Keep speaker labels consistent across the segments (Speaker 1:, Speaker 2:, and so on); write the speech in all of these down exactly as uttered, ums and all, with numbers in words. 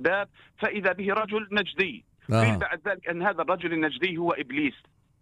Speaker 1: الباب فإذا به رجل نجدي.
Speaker 2: آه.
Speaker 1: قيل بعد ذلك أن هذا الرجل النجدي هو إبليس،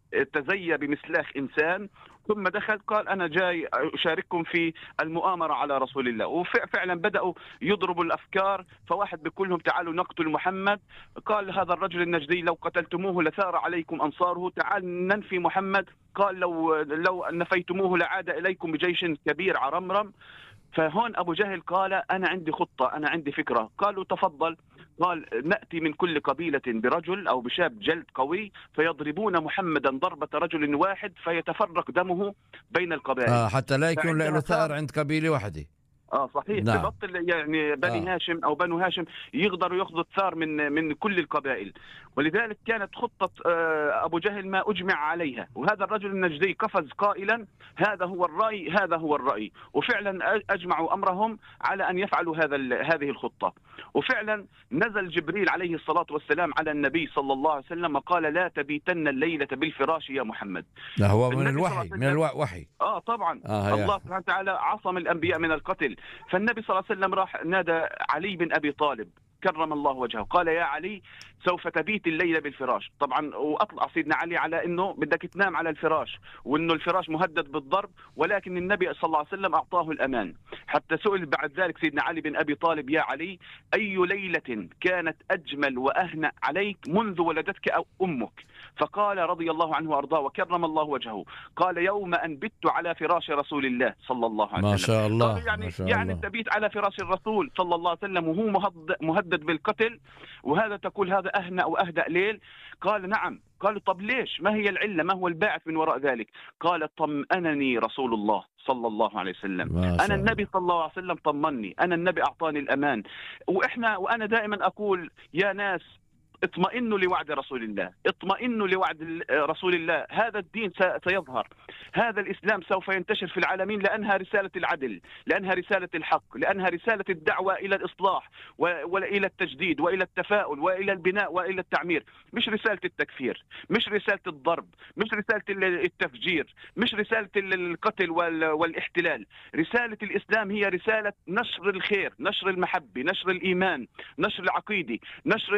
Speaker 1: تزيى بمسلاخ إنسان ثم دخل قال أنا جاي أشارككم في المؤامرة على رسول الله. وفعلا بدأوا يضربوا الأفكار، فواحد بيقول لهم تعالوا نقتل محمد. قال هذا الرجل النجدي لو قتلتموه لثار عليكم أنصاره، تعال ننفي محمد. قال لو لو نفيتموه لعاد إليكم بجيش كبير عرمرم. فهون أبو جهل قال أنا عندي خطة، أنا عندي فكرة. قالوا تفضل. قال نأتي من كل قبيلة برجل أو بشاب جلد قوي فيضربون محمدا ضربة رجل واحد فيتفرق دمه بين القبائل.
Speaker 2: آه حتى لا يكون له ثأر عند قبيلة واحدة.
Speaker 1: اه صحيح.
Speaker 2: نعم.
Speaker 1: تبطل يعني بني
Speaker 2: آه.
Speaker 1: هاشم او بنو هاشم يقدروا ياخذوا الثار من من كل القبائل. ولذلك كانت خطه آه ابو جهل ما اجمع عليها. وهذا الرجل النجدي قفز قائلا هذا هو الراي، هذا هو الراي. وفعلا اجمعوا امرهم على ان يفعلوا هذا هذه الخطه. وفعلا نزل جبريل عليه الصلاه والسلام على النبي صلى الله عليه وسلم وقال لا تبيتن الليله بالفراش يا محمد.
Speaker 2: لا هو من الوحي، من الوحي.
Speaker 1: اه طبعا.
Speaker 2: آه
Speaker 1: الله سبحانه وتعالى عصم الانبياء من القتل. فالنبي صلى الله عليه وسلم راح نادى علي بن أبي طالب كرم الله وجهه، قال يا علي سوف تبيت الليلة بالفراش. طبعا وأطلع سيدنا علي على أنه بدك تنام على الفراش وأنه الفراش مهدد بالضرب، ولكن النبي صلى الله عليه وسلم أعطاه الأمان. حتى سئل بعد ذلك سيدنا علي بن أبي طالب يا علي أي ليلة كانت أجمل وأهنأ عليك منذ ولدتك أو أمك؟ فقال رضي الله عنه وأرضاه وكرم الله وجهه قال يوم أن بت على فراش رسول الله صلى الله عليه وسلم.
Speaker 2: ما شاء الله.
Speaker 1: يعني
Speaker 2: ما شاء
Speaker 1: يعني
Speaker 2: الله.
Speaker 1: تبيت على فراش الرسول صلى الله عليه وسلم وهو مهدد بالقتل، وهذا تقول هذا أهنأ وأهدأ ليل؟ قال نعم. قالوا طب ليش؟ ما هي العلة؟ ما هو الباعث من وراء ذلك؟ قال طمأنني رسول الله صلى الله عليه وسلم. أنا النبي صلى الله عليه وسلم طمني، أنا النبي أعطاني الأمان. وإحنا وأنا دائما أقول يا ناس اطمئنوا لوعد رسول الله، اطمئنوا لوعد رسول الله. هذا الدين سيظهر، هذا الإسلام سوف ينتشر في العالمين، لأنها رسالة العدل، لأنها رسالة الحق، لأنها رسالة الدعوة إلى الإصلاح وإلى التجديد وإلى التفاؤل وإلى البناء وإلى التعمير. مش رسالة التكفير، مش رسالة الضرب، مش رسالة التفجير، مش رسالة القتل والاحتلال. رسالة الإسلام هي رسالة نشر الخير، نشر المحبة، نشر الإيمان، نشر العقيدة، نشر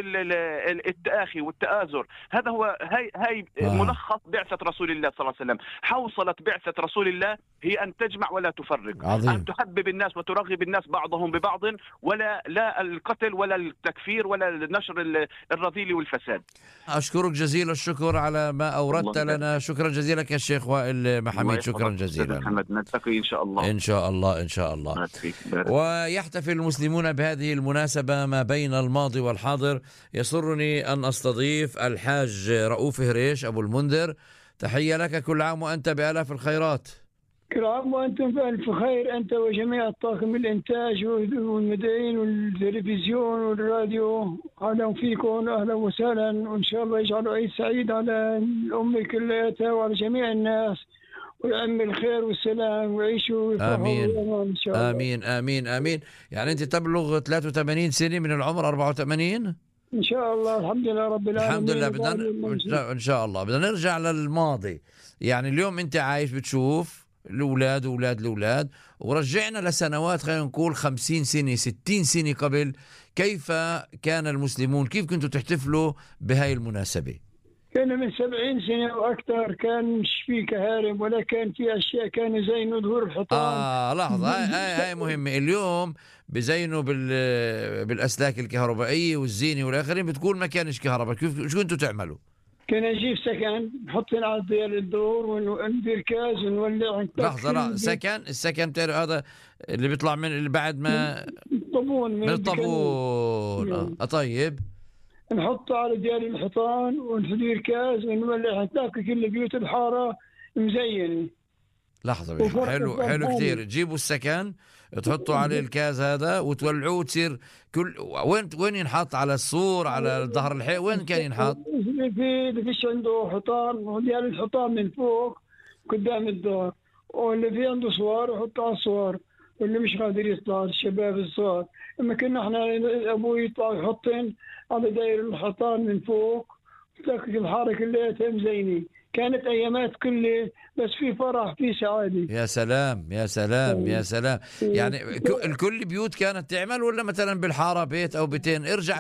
Speaker 1: التآخي والتآزر. هذا هو هاي هاي آه. ملخص بعثة رسول الله صلى الله عليه وسلم. حوصلة بعثة رسول الله هي أن تجمع ولا تفرق،
Speaker 2: عظيم.
Speaker 1: أن تحبب الناس وترغب الناس بعضهم ببعض، ولا لا القتل ولا التكفير ولا نشر الرذيل والفساد.
Speaker 2: أشكرك جزيل الشكر على ما أوردت لنا. شكرا جزيلا يا شيخ وائل محمد. شكرا جزيلا
Speaker 1: محمد. نلتقي إن شاء الله.
Speaker 2: إن شاء الله إن شاء الله. ويحتفل المسلمون بهذه المناسبة ما بين الماضي والحاضر. يسرني أن أستضيف الحاج رؤوف هريش أبو المنذر. تحية لك، كل عام وأنت بآلاف الخيرات.
Speaker 3: كل عام وأنتم بألف خير، أنت وجميع الطاقم الإنتاج والمذيعين والتلفزيون والراديو. أهلا فيكم، أهلا وسهلا، وإن شاء الله يجعله عيد سعيد على الأمة كلها وعلى جميع الناس، ويعم الخير والسلام ويعيشوا.
Speaker 2: آمين إن شاء الله. آمين آمين آمين. يعني أنت تبلغ ثلاثة وثمانين سنة من العمر أربعة وثمانين
Speaker 3: إن شاء الله. الحمد لله رب العالمين.
Speaker 2: الحمد لله. بدنا إن شاء الله بدنا نرجع للماضي. يعني اليوم أنت عايش بتشوف الأولاد وأولاد الأولاد، ورجعنا لسنوات خلينا نقول خمسين سنة ستين سنة قبل. كيف كان المسلمون، كيف كنتوا تحتفلوا بهاي المناسبة؟
Speaker 3: كان من سبعين سنة وأكثر كان مش في كهارب ولا كان في أشياء، كان يزينوا ظهور الحيطان.
Speaker 2: آه لحظة، هاي هاي مهمة. اليوم بزينوا بال بالأسلاك الكهربائية والزينة والآخرين، بتقول ما كانش كهرباء. كيف شو كنتوا تعملوا؟
Speaker 3: كنا نجيب سكن نحط على ديال الدور وندير كاز ونولع.
Speaker 2: لحظة لا، سكن السكن بتعرف هذا اللي بيطلع من اللي بعد ما
Speaker 3: الطابون
Speaker 2: من الطابون. آه طيب
Speaker 3: نحطه على ديال الحيطان وندير كاز ونولع. تلاقي كل بيوت الحارة مزينة.
Speaker 2: لحظة، حلو حلو كثير. تجيبوا السكن تحطوا عليه الكاز هذا وتولعوه وتصير كل وين وين ينحط؟ على السور، على ظهر الحي، وين كان ينحط؟
Speaker 3: في فيش عنده حيطان وديال الحيطان من فوق قدام الدار، واللي في عنده صوار يحط على الصوار، واللي مش قادر يطلع الشباب الصغار. اما كنا احنا ابوي يطلع يحطن على داير الحيطان من فوق، تلاقي الحاره كلها مزينه. كانت ايامات كلها بس في فرح، في سعاده.
Speaker 2: يا سلام يا سلام يا سلام. يعني الكل بيوت كانت تعمل، ولا مثلا بالحاره بيت او بيتين؟ ارجع